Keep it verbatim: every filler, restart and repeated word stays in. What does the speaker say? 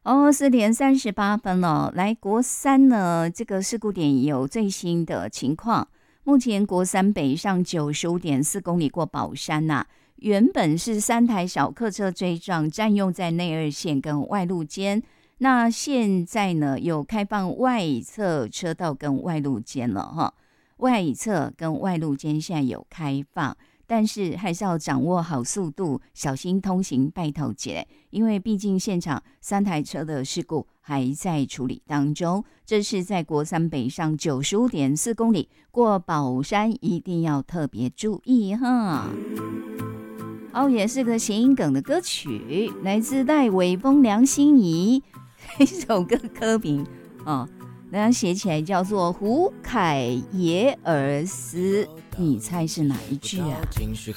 哦，四点三十八分了。来，国三呢，这个事故点有最新的情况。目前国三北上九十五点四公里过宝山呐、啊，原本是三台小客车追撞，占用在内二线跟外路间。那现在呢，有开放外侧车道跟外路间了哈，外侧跟外路间现在有开放。但是还是要掌握好速度，小心通行拜托姐，因为毕竟现场三台车的事故还在处理当中。这是在国三北上九十五点四公里过宝山，一定要特别注意哈。哦，也是个谐音梗的歌曲，来自戴伟峰、梁心颐一首歌歌名哦，那写起来叫做胡凯耶尔斯。你猜是哪一句啊？ 情绪